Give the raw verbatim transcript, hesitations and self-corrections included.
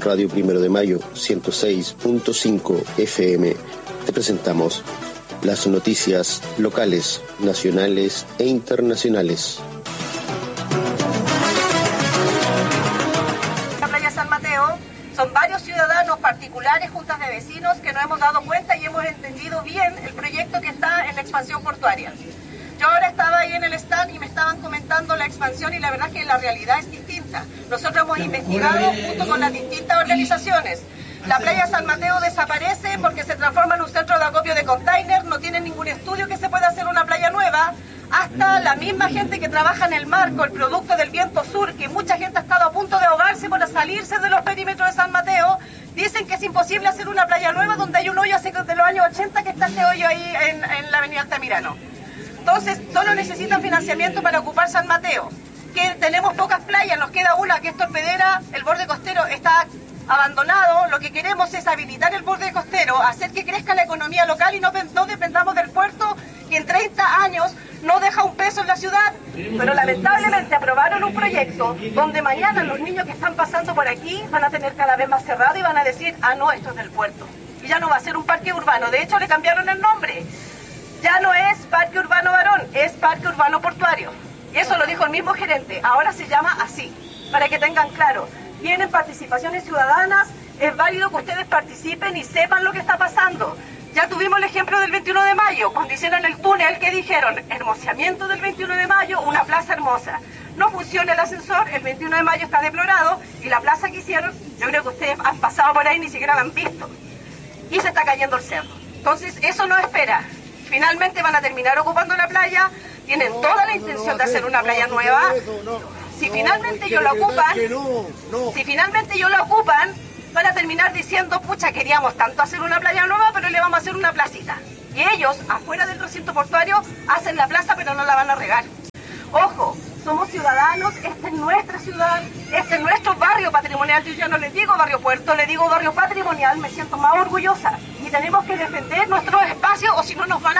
en Radio Primero de Mayo ciento seis punto cinco F M te presentamos las noticias locales, nacionales e internacionales. La playa San Mateo son varios ciudadanos particulares, juntas de vecinos, que nos hemos dado cuenta y hemos entendido bien el proyecto que está en la expansión portuaria. Yo ahora estaba ahí en el stand y me estaban comentando la expansión y la verdad es que la realidad es distinta. Nosotros hemos investigado junto con las distintas organizaciones. La playa San Mateo desaparece porque se transforma en un centro de acopio de containers, no tienen ningún estudio que se pueda hacer una playa nueva. Hasta la misma gente que trabaja en el mar con el producto del viento sur, que mucha gente ha estado a punto de ahogarse por salirse de los perímetros de San Mateo, dicen que es imposible hacer una playa nueva donde hay un hoyo hace de los años ochenta que está ese hoyo ahí en, en la avenida Altamirano. Entonces, solo necesitan financiamiento para ocupar San Mateo. Que tenemos pocas playas, nos queda una que es Torpedera, el borde costero está abandonado. Lo que queremos es habilitar el borde costero, hacer que crezca la economía local y no, no dependamos del puerto, que en treinta años no deja un peso en la ciudad. Pero lamentablemente aprobaron un proyecto donde mañana los niños que están pasando por aquí van a tener cada vez más cerrado y van a decir, ah no, esto es del puerto. Y ya no va a ser un parque urbano, de hecho le cambiaron el nombre. Ya no es Parque Urbano Barón, es Parque Urbano Portuario. Y eso lo dijo el mismo gerente, ahora se llama así, para que tengan claro. Tienen participaciones ciudadanas, es válido que ustedes participen y sepan lo que está pasando. Ya tuvimos el ejemplo del veintiuno de mayo, cuando hicieron el túnel que dijeron, hermoseamiento del veintiuno de mayo, una plaza hermosa. No funciona el ascensor, el veintiuno de mayo está deplorado y la plaza que hicieron, yo creo que ustedes han pasado por ahí y ni siquiera la han visto. Y se está cayendo el cerro. Entonces eso no espera. Finalmente van a terminar ocupando la playa, tienen toda la intención de hacer una playa nueva. Si finalmente ellos la ocupan, si finalmente ellos la ocupan, van a terminar diciendo, pucha, queríamos tanto hacer una playa nueva, pero le vamos a hacer una placita. Y ellos, afuera del recinto portuario, hacen la plaza, pero no la van a regar. Ojo, somos ciudadanos, esta es nuestra ciudad, este es nuestro barrio patrimonial. Yo ya no les digo barrio puerto, le digo barrio patrimonial, me siento más orgullosa. Y tenemos que defender nuestros espacios o si no nos van a